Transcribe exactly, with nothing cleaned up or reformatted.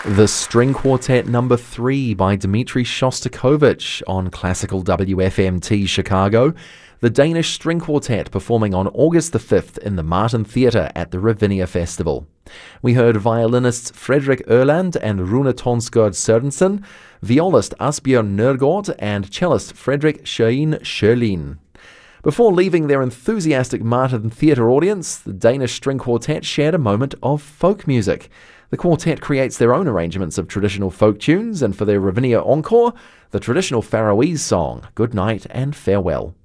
The String Quartet number three by Dmitri Shostakovich on Classical W F M T Chicago. The Danish String Quartet performing on August the fifth in the Martin Theatre at the Ravinia Festival. We heard violinists Fredrik Erland and Rune Tonsgaard Sørensen, violist Asbjørn Nørgaard and cellist Fredrik Schøin Schørlin. Before leaving their enthusiastic Martin Theatre audience, the Danish String Quartet shared a moment of folk music. The quartet creates their own arrangements of traditional folk tunes, and for their Ravinia encore, the traditional Faroese song, Good Night and Farewell.